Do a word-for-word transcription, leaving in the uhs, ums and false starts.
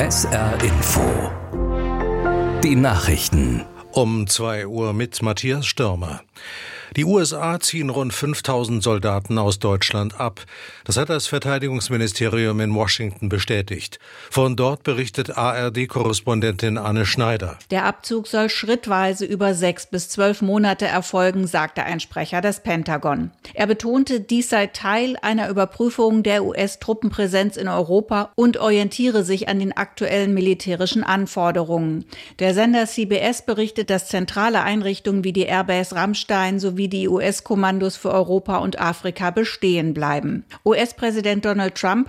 S R Info. Die Nachrichten. Um zwei Uhr mit Matthias Stürmer. Die U S A ziehen rund fünftausend Soldaten aus Deutschland ab. Das hat das Verteidigungsministerium in Washington bestätigt. Von dort berichtet A R D-Korrespondentin Anne Schneider. Der Abzug soll schrittweise über sechs bis zwölf Monate erfolgen, sagte ein Sprecher des Pentagon. Er betonte, dies sei Teil einer Überprüfung der U S-Truppenpräsenz in Europa und orientiere sich an den aktuellen militärischen Anforderungen. Der Sender C B S berichtet, dass zentrale Einrichtungen wie die Airbase Ramstein sowie die U S-Kommandos für Europa und Afrika bestehen bleiben. U S-Präsident Donald Trump